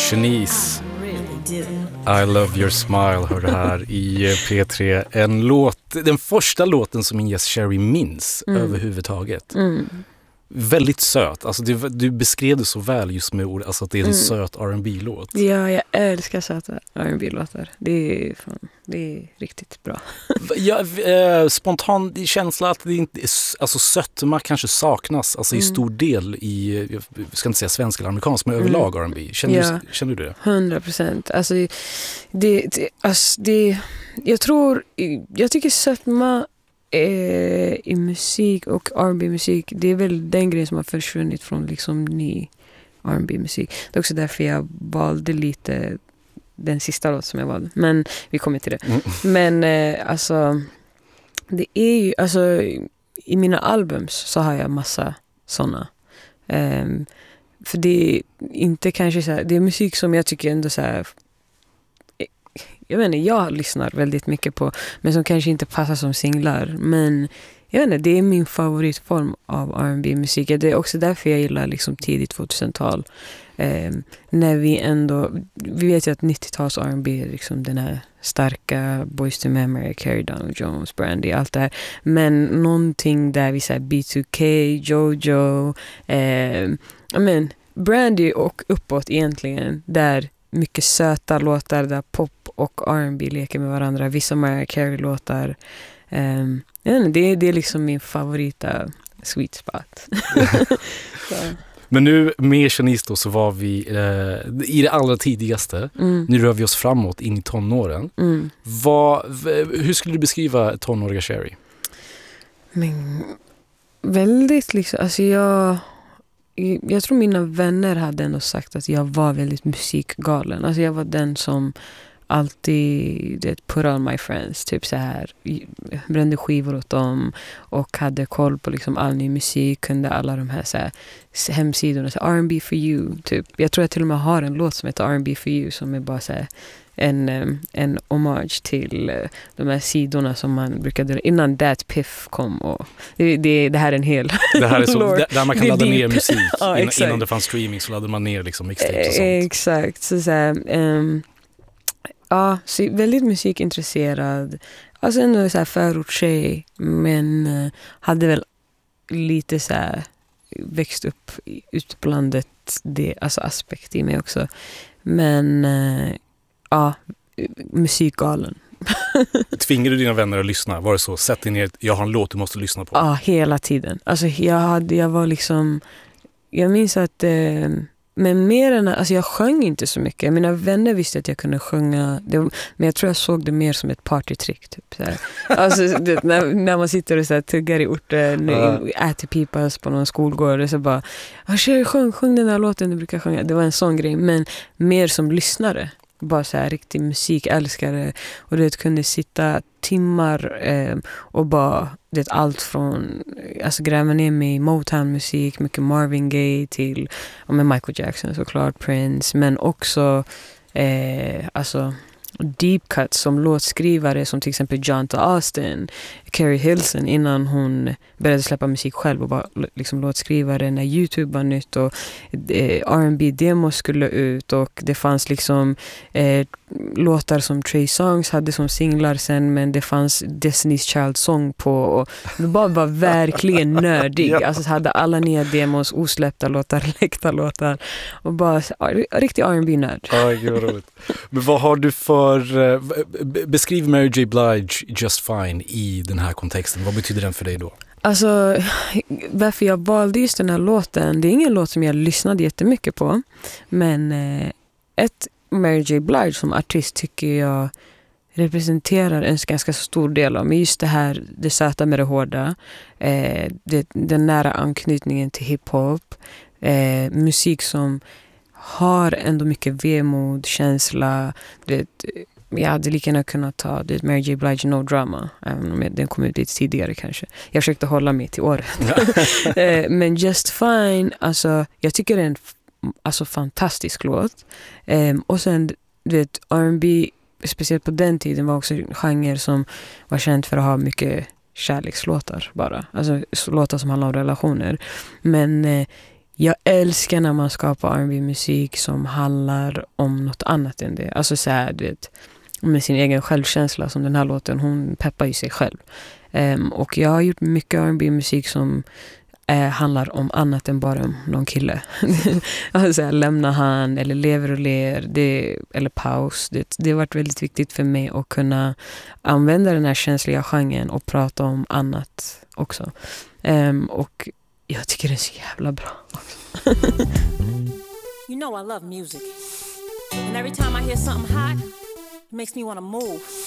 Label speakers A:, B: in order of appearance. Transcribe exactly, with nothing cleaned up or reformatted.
A: Shanice, I love your smile, hör det här i P tre. En låt, den första låten som Inges Cherry minns mm. överhuvudtaget. Mm. Väldigt söt. Alltså du, du beskrev det så väl just med ord, alltså att det är en mm. söt R and B-låt.
B: Ja, jag älskar söta R and B-låtar. Det är, fan, det är riktigt bra.
A: Ja, eh, spontan känsla att det inte, alltså sötma kanske saknas alltså mm. i stor del i, jag ska inte säga svensk eller amerikansk, men överlag mm. R and B. Känner, ja, du, känner du det?
B: hundra procent. Alltså det, det, alltså det, jag tror, jag tycker sötma i musik och R and B-musik, det är väl den grejen som har försvunnit från liksom ny R and B-musik. Det är också därför jag valde lite den sista låt som jag valde. Men vi kommer till det. Mm. Men eh, alltså det är ju, alltså i mina albums så har jag massa såna. Um, för det är inte kanske så här, det är musik som jag tycker ändå så här, jag vet inte, jag lyssnar väldigt mycket på, men som kanske inte passar som singlar. Men jag vet inte, det är min favoritform av R and B-musik. Det är också därför jag gillar liksom tidigt tvåtusental. Eh, när vi ändå, vi vet ju att nittio-tals R and B är liksom den här starka Boyz two Men, Mariah Carey, Donald Jones, Brandy, allt det här. Men någonting där vi säger B two K, Jojo, eh, I mean, Brandy och uppåt egentligen, där mycket söta låtar där pop och R and B leker med varandra. Vissa Mariah Carey-låtar. Um, det, det är liksom min favorita sweet spot.
A: Men nu med Shanice då så var vi eh, i det allra tidigaste. Mm. Nu rör vi oss framåt in i tonåren. Mm. Vad, hur skulle du beskriva tonåriga Cherry?
B: Men, väldigt liksom, alltså jag... Jag tror mina vänner hade ändå sagt att jag var väldigt musikgalen. Alltså jag var den som alltid det, put on my friends. Typ så här, brände skivor åt dem och hade koll på liksom all ny musik. Kunde alla de här, så här hemsidorna, så här, R and B for you. Typ. Jag tror jag till och med har en låt som heter R and B for you som är bara så här, en, en homage till de här sidorna som man brukade innan Dat Piff kom. Och det, det, det här är en hel
A: det här är så, där man kan ladda ner musik. Ja, innan, innan det fanns streaming så laddade man ner liksom mixtapes och sånt.
B: Exakt. Så, så här, um, ja, så väldigt musikintresserad. Alltså ändå så här förortstjej, men uh, hade väl lite så här växt upp utblandet det, alltså aspekt i mig också. Men uh, ja, musikgalen.
A: Tvingar du dina vänner att lyssna? Var det så? Sätt dig ner, jag har en låt du måste lyssna på.
B: Ja, hela tiden. Alltså jag, hade, jag var liksom... Jag minns att... Eh, men mer än... Alltså jag sjöng inte så mycket. Mina vänner visste att jag kunde sjunga. Det, men jag tror jag såg det mer som ett partytrick. Typ, så här. Alltså det, när, när man sitter och så här, tuggar i orten, uh. äter pipas på någon skolgård och så bara... Tjej, sjung, sjung den här låten du brukar sjunga. Det var en sån grej. Men mer som lyssnare. Bara så här riktig musikälskare och det kunde sitta timmar eh, och bara det allt från alltså gräva ner mig i Motown-musik, mycket Marvin Gaye till ja, med Michael Jackson såklart, Prince, men också eh, alltså deep cuts som låtskrivare som till exempel John T. Austin, Carrie Hilson innan hon började släppa musik själv och var liksom låtskrivare när YouTube var nytt och eh, R and B-demos skulle ut och det fanns liksom eh, låtar som Trey Songz hade som singlar sen, men det fanns Destiny's Child Song på och det bara var verkligen nördig. Ja. Alltså hade alla nya demos, osläppta låtar, läckta låtar och bara riktig R and B-nörd.
A: Ja, gud vad roligt. Men vad har du för beskriv Mary J. Blige Just Fine i den här kontexten. Vad betyder den för dig då?
B: Alltså, varför jag valde just den här låten, det är ingen låt som jag lyssnade jättemycket på, men eh, ett Mary J. Blige som artist tycker jag representerar en ganska stor del av, men just det här, det söta med det hårda, eh, det, den nära anknytningen till hiphop, eh, musik som har ändå mycket vemod, känsla, det, jag hade lika gärna kunnat ta det Mary J. Blige No Drama, även om den kom ut lite tidigare kanske. Jag försökte hålla mig till året. Men Just Fine, alltså, jag tycker det är en alltså, fantastisk låt. Um, och sen det R and B, speciellt på den tiden, var också en genre som var känd för att ha mycket kärlekslåtar bara. Alltså låtar som handlar om relationer. Men eh, jag älskar när man skapar R and B-musik som handlar om något annat än det. Alltså så här, du vet, med sin egen självkänsla, som den här låten, hon peppar ju sig själv. Um, och jag har gjort mycket R and B-musik som eh, handlar om annat än bara om någon kille. Alltså här, lämna han, eller lever och ler, det, eller paus. Det, det har varit väldigt viktigt för mig att kunna använda den här känsliga genren och prata om annat också. Um, och jag tycker det är så jävla bra.
C: You know I love music. And every time I hear something hot, it makes me want to move.